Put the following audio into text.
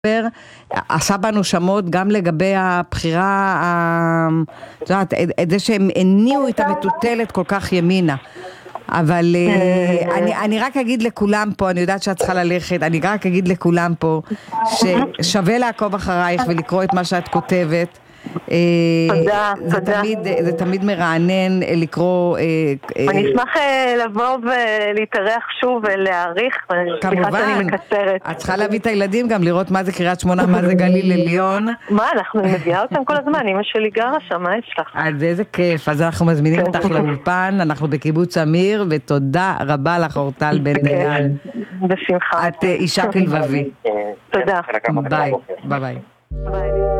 עשה בנו שמות גם לגבי הבחירה, את זה שהם הניעו את המטוטלת כל כך ימינה. אבל אני רק אגיד לכולם פה, אני יודעת שאת צריכה ללכת, אני רק אגיד לכולם פה ששווה לעקוב אחרייך ולקרוא את מה שאת כותבת. תודה, תודה. זה תמיד מרענן לקרוא. אני אשמח לבוא ולהתארח שוב ולהעריך. כמובן, את צריכה להביא את הילדים גם לראות מה זה קריית שמונה, מה זה גליל עליון. מה, אנחנו מביאה אותם כל הזמן, אמא שלי גרה שם, מה יש לך? אז איזה כיף, אז אנחנו מזמינים אותך לאולפן, אנחנו בקיבוץ אמיר, ותודה רבה לך אורטל בן דיין. בשמחה. את אישה כלבבי. תודה. ביי, ביי. ביי.